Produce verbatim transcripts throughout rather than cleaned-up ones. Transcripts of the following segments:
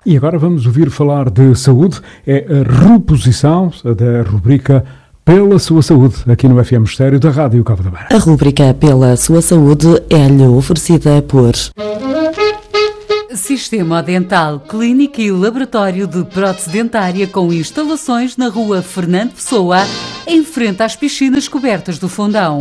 E agora vamos ouvir falar de saúde. É a reposição da rubrica Pela Sua Saúde, aqui no F M Estéreo da Rádio Cabo da Beira. A rubrica Pela Sua Saúde é-lhe oferecida por Sistema Dental, clínica e laboratório de prótese dentária com instalações na rua Fernando Pessoa, em frente às piscinas cobertas do Fundão.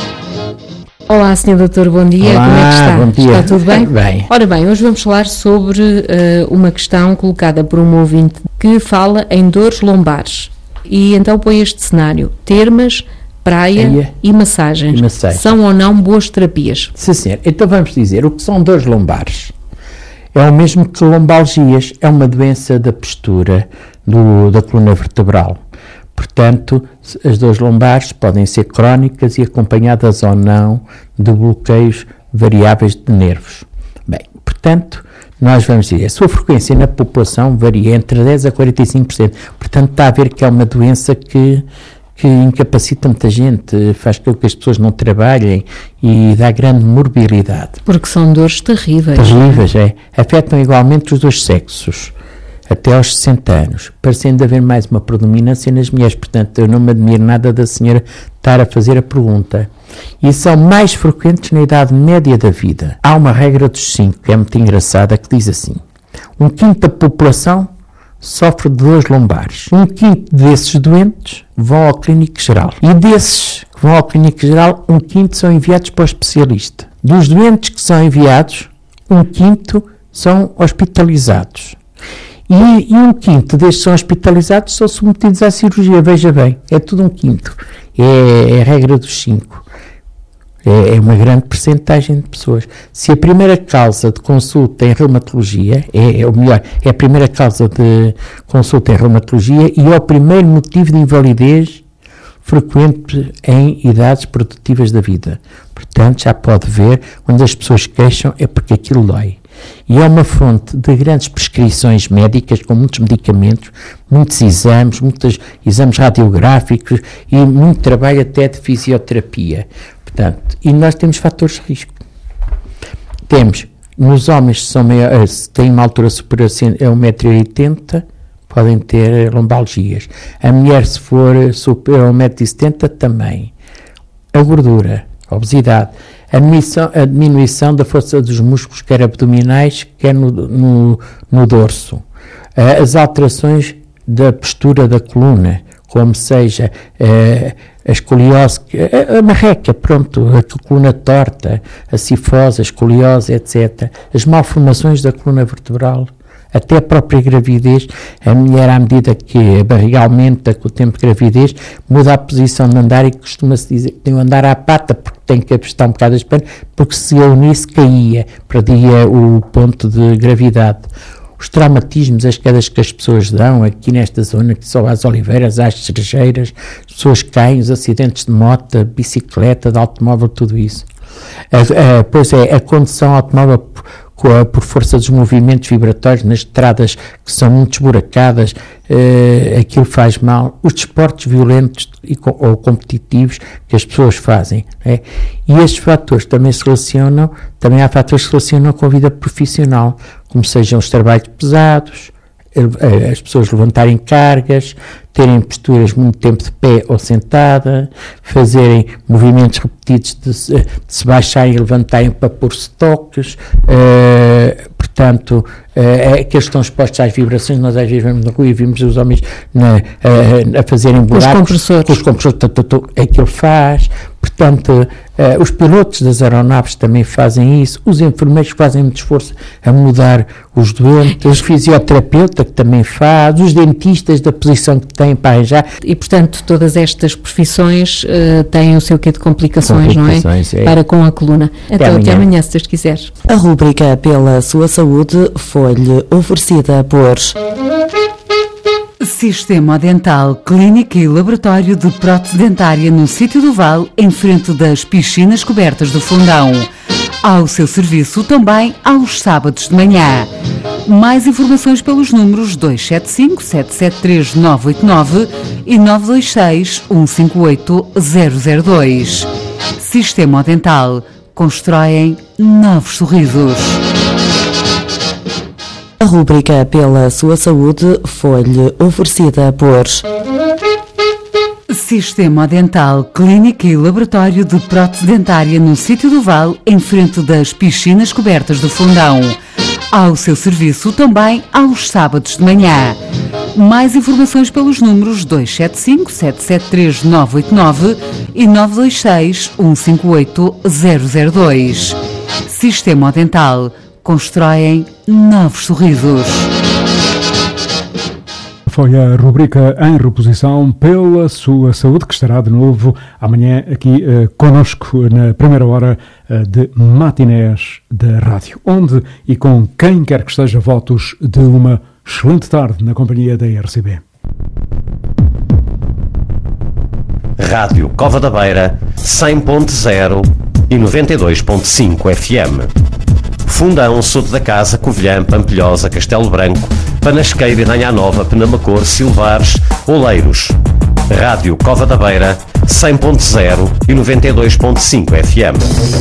Olá, senhor doutor, bom dia. Olá, como é que está? Bom dia. Está tudo bem? Bem. Ora bem, hoje vamos falar sobre uh, uma questão colocada por um ouvinte que fala em dores lombares. E então põe este cenário: termas, praia Eia. e massagens. E massagem. São ou não boas terapias? Sim, senhor. Então vamos dizer, o que são dores lombares? É o mesmo que lombalgias, é uma doença da postura do, da coluna vertebral. Portanto, as dores lombares podem ser crónicas e acompanhadas ou não de bloqueios variáveis de nervos. Bem, portanto, nós vamos dizer, a sua frequência na população varia entre dez a quarenta e cinco por cento. Portanto, está a ver que é uma doença que, que incapacita muita gente, faz com que as pessoas não trabalhem e dá grande morbilidade. Porque são dores terríveis. Terríveis, é. Afetam igualmente os dois sexos, até aos sessenta anos, parecendo haver mais uma predominância nas mulheres. Portanto, eu não me admiro nada da senhora estar a fazer a pergunta. E são mais frequentes na idade média da vida. Há uma regra dos cinco, que é muito engraçada, que diz assim: um quinto da população sofre de dores lombares. Um quinto desses doentes vão ao clínico geral. E desses que vão ao clínico geral, um quinto são enviados para o especialista. Dos doentes que são enviados, um quinto são hospitalizados. E, e um quinto destes são hospitalizados, são submetidos à cirurgia. Veja bem, é tudo um quinto. É, é a regra dos cinco. É, é uma grande percentagem de pessoas. Se a primeira causa de consulta em reumatologia, é, é o melhor, é a primeira causa de consulta em reumatologia e é o primeiro motivo de invalidez frequente em idades produtivas da vida. Portanto, já pode ver, quando as pessoas queixam, é porque aquilo dói. E é uma fonte de grandes prescrições médicas, com muitos medicamentos, muitos exames, muitos exames radiográficos e muito trabalho até de fisioterapia. Portanto, e nós temos fatores de risco. Temos, nos homens que são maiores, têm uma altura superior a um metro e oitenta, podem ter lombalgias. A mulher, se for superior a um metro e setenta, também. A gordura, a obesidade, a diminuição, a diminuição da força dos músculos, quer abdominais, quer no, no, no dorso. As alterações da postura da coluna, como seja a escoliose, a, a marreca, pronto, a coluna torta, a cifose, a escoliose, etcétera. As malformações da coluna vertebral, até a própria gravidez. A mulher, à medida que a barriga aumenta com o tempo de gravidez, muda a posição de andar e costuma-se dizer que tem que andar à pata, porque tem que apostar um bocado as pernas, porque se eu unisse caía, perdia o ponto de gravidade. Os traumatismos, as quedas que as pessoas dão aqui nesta zona, que são as oliveiras, as cerejeiras, as pessoas caem, os acidentes de moto, bicicleta, de automóvel, tudo isso. A, a, pois é, a condução automóvel por, por força dos movimentos vibratórios nas estradas que são muito esburacadas, uh, aquilo faz mal. Os desportos violentos e, ou competitivos que as pessoas fazem. É? E estes fatores também se relacionam, também há fatores que se relacionam com a vida profissional, como sejam os trabalhos pesados, as pessoas levantarem cargas, terem posturas muito tempo de pé ou sentada, fazerem movimentos repetidos de se, de se baixarem e levantarem para pôr-se toques, uh, portanto, uh, é que eles estão expostos às vibrações. Nós às vezes vamos na rua e vimos os homens na, uh, a fazerem buracos. Os compressores. Os compressores, tu, tu, tu, é que ele faz. Portanto, uh, os pilotos das aeronaves também fazem isso, os enfermeiros fazem muito esforço a mudar os doentes, os fisioterapeutas que também faz, os dentistas da posição que têm para arranjar. E, portanto, todas estas profissões uh, têm o seu quê de complicações, complicações não é? é? Para com a coluna. Até então, amanhã. Até amanhã, se Deus quiser. A rubrica Pela Sua Saúde foi-lhe oferecida por Sistema Dental, clínica e laboratório de prótese dentária no Sítio do Vale, em frente das piscinas cobertas do Fundão. Ao seu serviço também aos sábados de manhã. Mais informações pelos números dois sete cinco, sete sete três, nove oito nove e nove dois seis, um cinco oito, zero zero dois. Sistema Dental. Constroem novos sorrisos. A rúbrica Pela Sua Saúde foi-lhe oferecida por Sistema Dental, Clínica e Laboratório de Prótese Dentária no Sítio do Vale, em frente das piscinas cobertas do Fundão. Ao seu serviço também aos sábados de manhã. Mais informações pelos números dois sete cinco, sete sete três, nove oito nove e nove dois seis, um cinco oito, zero zero dois. Sistema Dental. Constroem novos sorrisos. Foi a rubrica Em Reposição Pela Sua Saúde, que estará de novo amanhã aqui uh, connosco na primeira hora uh, de matinés da rádio, onde e com quem quer que esteja, votos de uma excelente tarde na companhia da R C B. Rádio Cova da Beira, cem ponto zero e noventa e dois ponto cinco F M. Fundão, Soto da Casa, Covilhã, Pampilhosa, Castelo Branco, Panasqueira, Idanha Nova, Penamacor, Silvares, Oleiros. Rádio Cova da Beira, cem ponto zero e noventa e dois ponto cinco F M.